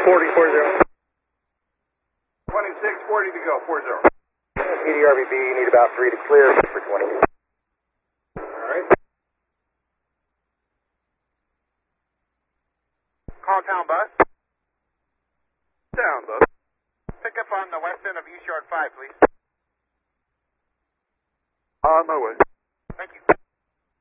40. 2640 to go, 40. EDRVB, need about 3 to clear for 20. Alright. Call town bus. Town bus. Pick up on the west end of East Yard 5, please. On my way.